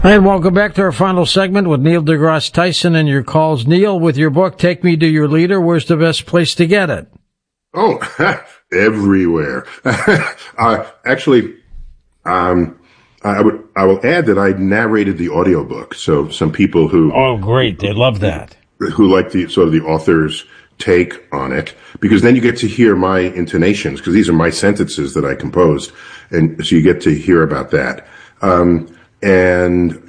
And welcome back to our final segment with Neil deGrasse Tyson and your calls. Neil, with your book, Take Me to Your Leader, where's the best place to get it? Oh, everywhere. Actually, I will add that I narrated the audiobook. So some people who... Oh, great. They love that. Who like the sort of the author's take on it, because then you get to hear my intonations, because these are my sentences that I composed. And so you get to hear about that. And